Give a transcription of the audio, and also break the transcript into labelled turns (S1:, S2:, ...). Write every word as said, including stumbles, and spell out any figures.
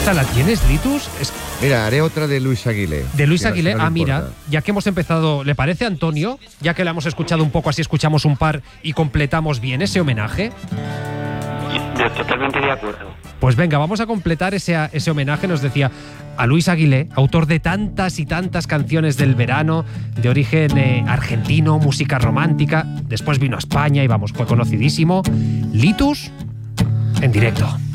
S1: ¿Esta la tienes, Litus? Es...
S2: Mira, haré otra de Luis Aguilé.
S1: De Luis
S2: que
S1: Aguilé,
S2: no
S1: ah,
S2: le
S1: mira,
S2: importa.
S1: ya que hemos empezado, ¿le parece, Antonio? Ya que la hemos escuchado un poco, así escuchamos un par y completamos bien ese homenaje.
S3: Yo totalmente de acuerdo.
S1: Pues venga, vamos a completar ese, ese homenaje, nos decía, a Luis Aguilé, autor de tantas y tantas canciones del verano, de origen eh, argentino, música romántica. Después vino a España y vamos, fue conocidísimo. Litus, en directo.